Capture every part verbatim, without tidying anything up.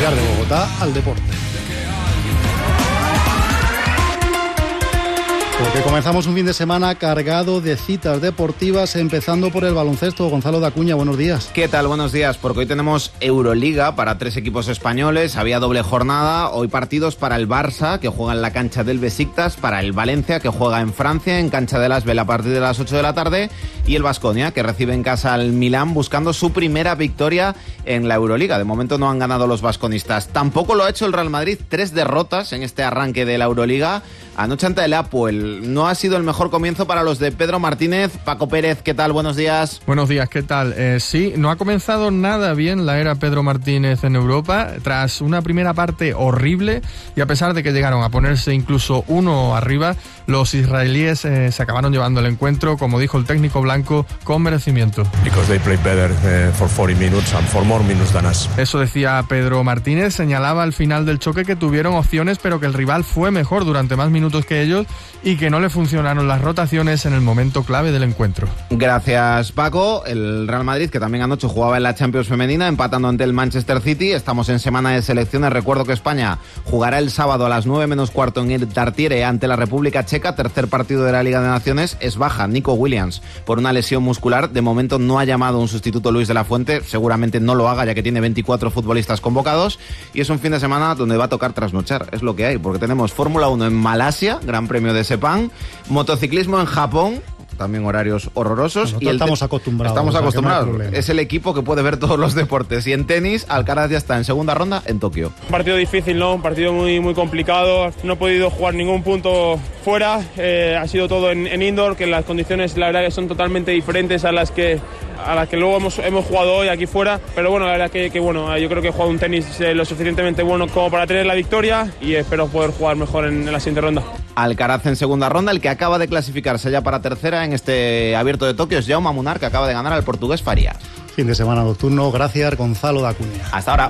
Edgar de Bogotá al deporte. Porque comenzamos un fin de semana cargado de citas deportivas, empezando por el baloncesto. Gonzalo de Acuña, buenos días. ¿Qué tal? Buenos días, porque hoy tenemos Euroliga para tres equipos españoles, había doble jornada, hoy partidos para el Barça, que juega en la cancha del Besiktas, para el Valencia, que juega en Francia, en cancha del Asbel a partir de las ocho de la tarde, y el Baskonia, que recibe en casa al Milán buscando su primera victoria en la Euroliga. De momento no han ganado los vasconistas. Tampoco lo ha hecho el Real Madrid, tres derrotas en este arranque de la Euroliga. Anoche ante el Apoel. No ha sido el mejor comienzo para los de Pedro Martínez. Paco Pérez, ¿qué tal? Buenos días. Buenos días, ¿qué tal? Eh, sí, no ha comenzado nada bien la era Pedro Martínez en Europa. Tras una primera parte horrible, y a pesar de que llegaron a ponerse incluso uno arriba, los israelíes eh, se acabaron llevando el encuentro, como dijo el técnico blanco, con merecimiento. Because they played better uh, for forty minutes and for more minutes than us. Eso decía Pedro Martínez. Señalaba al final del choque que tuvieron opciones, pero que el rival fue mejor durante más minutos que ellos y que no le funcionaron las rotaciones en el momento clave del encuentro. Gracias, Paco. El Real Madrid, que también anoche jugaba en la Champions femenina, empatando ante el Manchester City. Estamos en semana de selecciones. Recuerdo que España jugará el sábado a las nueve menos cuarto en el Tartiere ante la República Checa. Tercer partido de la Liga de Naciones. Es baja Nico Williams por una lesión muscular. De momento no ha llamado un sustituto Luis de la Fuente. Seguramente no lo haga, ya que tiene veinticuatro futbolistas convocados. Y es un fin de semana donde va a tocar trasnochar. Es lo que hay, porque tenemos Fórmula uno en Malasia, Gran Premio de Sepang, motociclismo en Japón, también horarios horrorosos. Y el estamos te- acostumbrados. Estamos acostumbrados. No es el equipo que puede ver todos los deportes. Y en tenis, Alcaraz ya está en segunda ronda en Tokio. Un partido difícil, ¿no? Un partido muy, muy complicado. No he podido jugar ningún punto fuera. Eh, ha sido todo en, en indoor, que las condiciones, la verdad, que son totalmente diferentes a las que a las que luego hemos, hemos jugado hoy aquí fuera. Pero bueno, la verdad que, que bueno, yo creo que he jugado un tenis eh, lo suficientemente bueno como para tener la victoria, y espero poder jugar mejor en, en la siguiente ronda. Alcaraz en segunda ronda. El que acaba de clasificarse ya para tercera en este abierto de Tokio es Jaume Munar, que acaba de ganar al portugués Farías. Fin de semana nocturno. Gracias, Gonzalo de Acuña. Hasta ahora.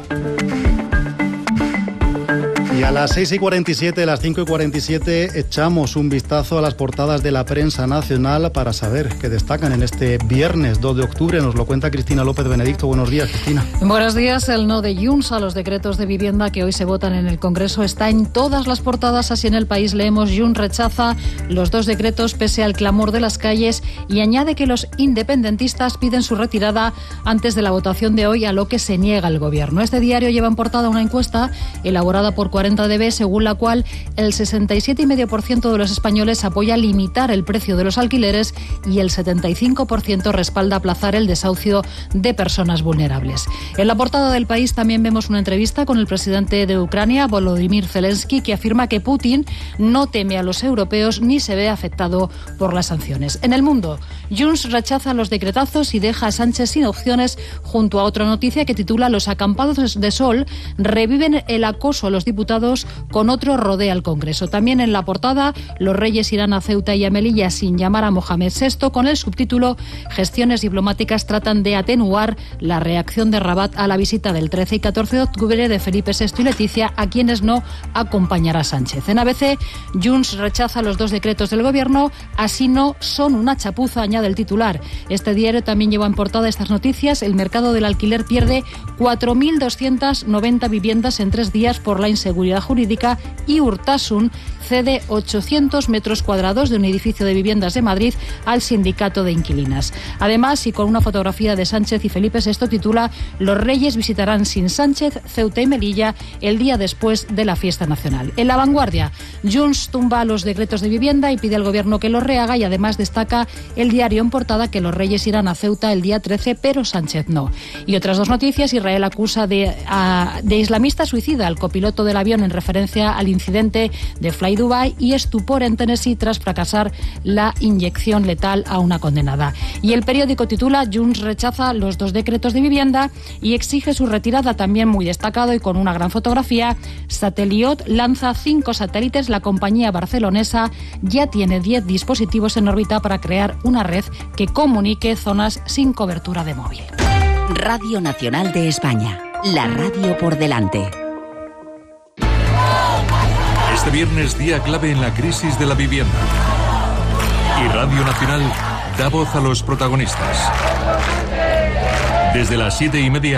Y a las seis y cuarenta y siete, a las cinco y cuarenta y siete, echamos un vistazo a las portadas de la prensa nacional para saber qué destacan en este viernes dos de octubre. Nos lo cuenta Cristina López Benedicto. Buenos días, Cristina. Buenos días. El no de Junts a los decretos de vivienda que hoy se votan en el Congreso está en todas las portadas. Así en El País leemos: Junts rechaza los dos decretos pese al clamor de las calles, y añade que los independentistas piden su retirada antes de la votación de hoy, a lo que se niega el Gobierno. Este diario lleva en portada una encuesta elaborada por cuarenta D B, según la cual el sesenta y siete coma cinco por ciento de los españoles apoya limitar el precio de los alquileres y el setenta y cinco por ciento respalda aplazar el desahucio de personas vulnerables. En la portada del País también vemos una entrevista con el presidente de Ucrania, Volodymyr Zelensky, que afirma que Putin no teme a los europeos ni se ve afectado por las sanciones. En El Mundo, Junts rechaza los decretazos y deja a Sánchez sin opciones, junto a otra noticia que titula: los acampados de sol reviven el acoso a los diputados, con otro rodea al Congreso. También en la portada, los reyes irán a Ceuta y a Melilla sin llamar a Mohamed sexto, con el subtítulo: gestiones diplomáticas tratan de atenuar la reacción de Rabat a la visita del trece y catorce de octubre de Felipe sexto y Leticia, a quienes no acompañará Sánchez. En A B C, Junts rechaza los dos decretos del Gobierno, así no son una chapuza, añade el titular. Este diario también lleva en portada estas noticias: el mercado del alquiler pierde cuatro mil doscientas noventa viviendas en tres días por la inseguridad jurídica, y Urtasun cede ochocientos metros cuadrados de un edificio de viviendas de Madrid al sindicato de inquilinas. Además, y con una fotografía de Sánchez y Felipe sexto, titula: los reyes visitarán sin Sánchez Ceuta y Melilla el día después de la fiesta nacional. En La Vanguardia, Junts tumba los decretos de vivienda y pide al Gobierno que los rehaga, y además destaca el diario en portada que los reyes irán a Ceuta el día trece, pero Sánchez no. Y otras dos noticias: Israel acusa de, a, de islamista suicida al copiloto del avión en referencia al incidente de Fly Dubai, y estupor en Tennessee tras fracasar la inyección letal a una condenada. Y el periódico titula: Junts rechaza los dos decretos de vivienda y exige su retirada. También muy destacado y con una gran fotografía: Sateliot lanza cinco satélites. La compañía barcelonesa ya tiene diez dispositivos en órbita para crear una red que comunique zonas sin cobertura de móvil. Radio Nacional de España, la radio por delante. Este viernes, día clave en la crisis de la vivienda. Y Radio Nacional da voz a los protagonistas. Desde las siete y media